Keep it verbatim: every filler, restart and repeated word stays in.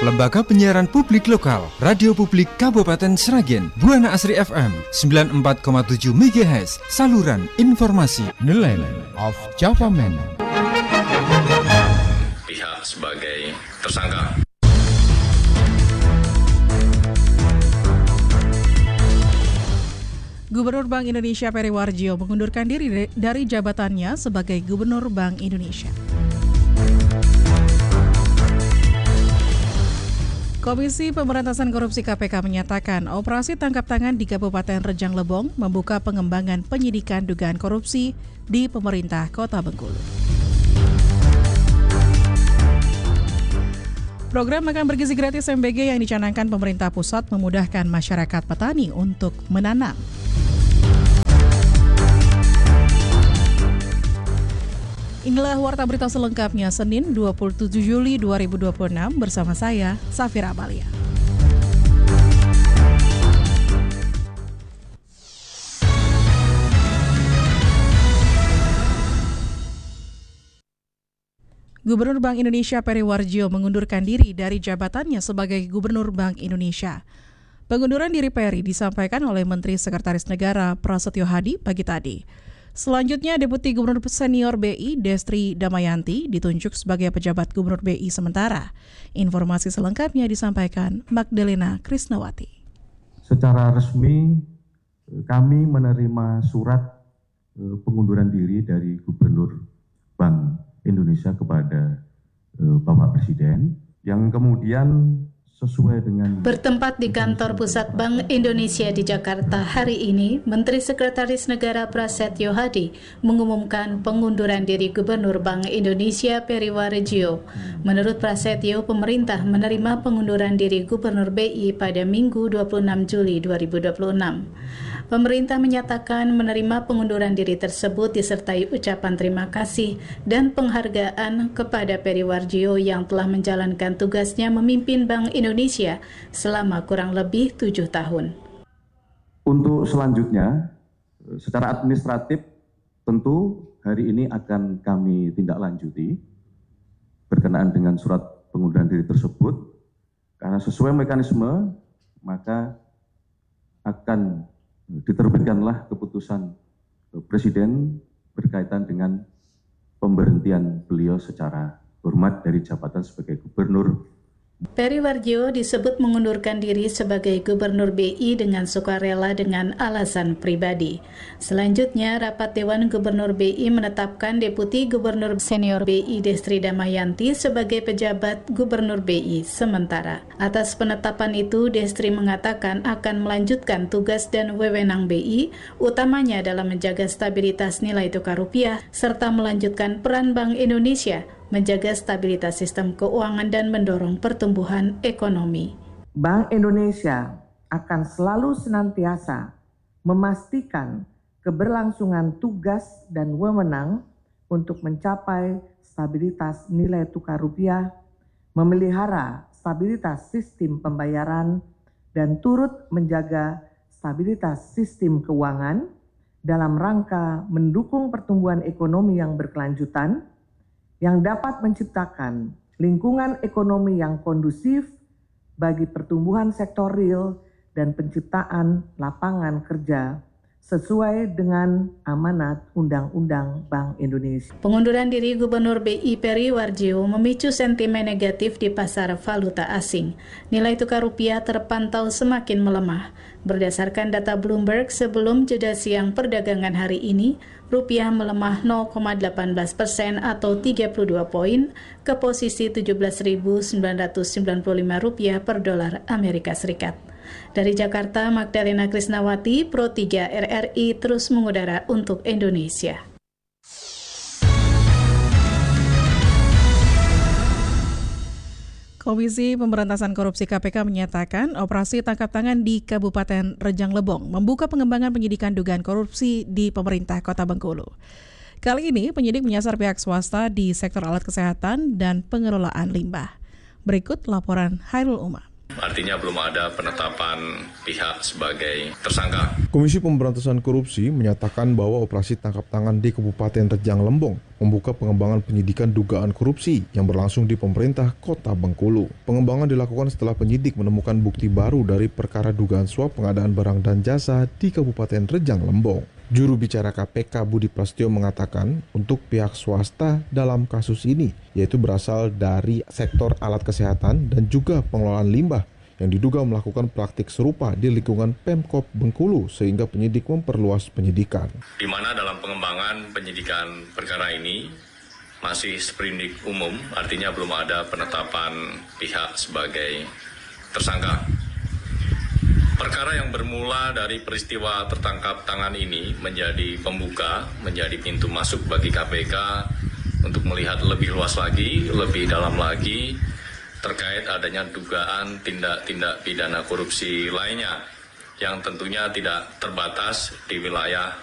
Lembaga Penyiaran Publik Lokal, Radio Publik Kabupaten Sragen, Buana Asri F M sembilan puluh empat koma tujuh megahertz, saluran informasi nelayan of Java Man. Pihak sebagai tersangka. Gubernur Bank Indonesia Peri Warjio mengundurkan diri dari jabatannya sebagai Gubernur Bank Indonesia. Komisi Pemberantasan Korupsi K P K menyatakan operasi tangkap tangan di Kabupaten Rejang Lebong membuka pengembangan penyidikan dugaan korupsi di pemerintah Kota Bengkulu. Program makan bergizi gratis M B G yang dicanangkan pemerintah pusat memudahkan masyarakat petani untuk menanam. Inilah Warta Berita selengkapnya Senin dua puluh tujuh Juli dua ribu dua puluh enam bersama saya, Safira Amalia. Gubernur Bank Indonesia Peri Warjio mengundurkan diri dari jabatannya sebagai Gubernur Bank Indonesia. Pengunduran diri Peri disampaikan oleh Menteri Sekretaris Negara Prasetyo Hadi pagi tadi. Selanjutnya, Deputi Gubernur Senior B I Destri Damayanti ditunjuk sebagai pejabat Gubernur B I sementara. Informasi selengkapnya disampaikan Magdalena Krisnawati. Secara resmi, kami menerima surat pengunduran diri dari Gubernur Bank Indonesia kepada Bapak Presiden, yang kemudian sesuai dengan bertempat di kantor pusat Bank Indonesia di Jakarta hari ini, Menteri Sekretaris Negara Prasetyo Hadi mengumumkan pengunduran diri Gubernur Bank Indonesia Peri Warjio. Menurut Prasetyo, pemerintah menerima pengunduran diri Gubernur B I pada Minggu dua puluh enam Juli dua ribu dua puluh enam. Pemerintah menyatakan menerima pengunduran diri tersebut disertai ucapan terima kasih dan penghargaan kepada Peri Warjio yang telah menjalankan tugasnya memimpin Bank Indonesia selama kurang lebih tujuh tahun. Untuk selanjutnya, secara administratif tentu hari ini akan kami tindak lanjuti berkenaan dengan surat pengunduran diri tersebut, karena sesuai mekanisme maka akan diterbitkanlah keputusan Presiden berkaitan dengan pemberhentian beliau secara hormat dari jabatan sebagai Gubernur. Peri Warjio disebut mengundurkan diri sebagai Gubernur B I dengan sukarela dengan alasan pribadi. Selanjutnya, rapat Dewan Gubernur B I menetapkan Deputi Gubernur Senior B I Destri Damayanti sebagai pejabat Gubernur B I sementara. Atas penetapan itu, Destri mengatakan akan melanjutkan tugas dan wewenang B I, utamanya dalam menjaga stabilitas nilai tukar rupiah, serta melanjutkan peran Bank Indonesia menjaga stabilitas sistem keuangan dan mendorong pertumbuhan ekonomi. Bank Indonesia akan selalu senantiasa memastikan keberlangsungan tugas dan wewenang untuk mencapai stabilitas nilai tukar rupiah, memelihara stabilitas sistem pembayaran, dan turut menjaga stabilitas sistem keuangan dalam rangka mendukung pertumbuhan ekonomi yang berkelanjutan, yang dapat menciptakan lingkungan ekonomi yang kondusif bagi pertumbuhan sektor real dan penciptaan lapangan kerja sesuai dengan amanat Undang-Undang Bank Indonesia. Pengunduran diri Gubernur B I Peri Warjio memicu sentimen negatif di pasar valuta asing. Nilai tukar rupiah terpantau semakin melemah. Berdasarkan data Bloomberg sebelum jeda siang perdagangan hari ini, rupiah melemah nol koma delapan belas persen atau tiga puluh dua poin ke posisi tujuh belas ribu sembilan ratus sembilan puluh lima rupiah per dolar Amerika Serikat. Dari Jakarta, Magdalena Krisnawati, Pro tiga R R I terus mengudara untuk Indonesia. Komisi Pemberantasan Korupsi K P K menyatakan operasi tangkap tangan di Kabupaten Rejang Lebong membuka pengembangan penyidikan dugaan korupsi di pemerintah Kota Bengkulu. Kali ini penyidik menyasar pihak swasta di sektor alat kesehatan dan pengelolaan limbah. Berikut laporan Hairul Umam. Artinya belum ada penetapan pihak sebagai tersangka. Komisi Pemberantasan Korupsi menyatakan bahwa operasi tangkap tangan di Kabupaten Rejang Lembong membuka pengembangan penyidikan dugaan korupsi yang berlangsung di pemerintah Kota Bengkulu. Pengembangan dilakukan setelah penyidik menemukan bukti baru dari perkara dugaan suap pengadaan barang dan jasa di Kabupaten Rejang Lembong. Juru bicara K P K Budi Prasetyo mengatakan untuk pihak swasta dalam kasus ini, yaitu berasal dari sektor alat kesehatan dan juga pengelolaan limbah yang diduga melakukan praktik serupa di lingkungan Pemkop Bengkulu sehingga penyidik memperluas penyidikan. Di mana dalam pengembangan penyidikan perkara ini masih sprindik umum, artinya belum ada penetapan pihak sebagai tersangka. Perkara yang bermula dari peristiwa tertangkap tangan ini menjadi pembuka, menjadi pintu masuk bagi K P K untuk melihat lebih luas lagi, lebih dalam lagi terkait adanya dugaan tindak-tindak pidana korupsi lainnya yang tentunya tidak terbatas di wilayah